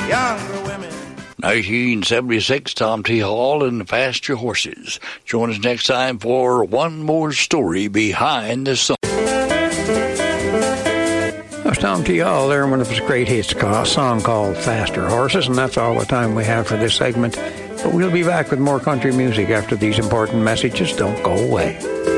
younger women. 1976, Tom T. Hall and the Fast Your Horses. Join us next time for one more story behind the song. That's Tom T. Hall there, one of his great hits, a song called Faster Horses, and that's all the time we have for this segment. But we'll be back with more country music after these important messages. Don't go away.